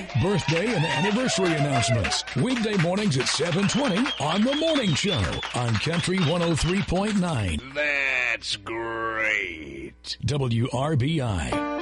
birthday, and anniversary announcements. Weekday mornings at 7:20 on The Morning Show on Country 103.9. That's great. WRBI.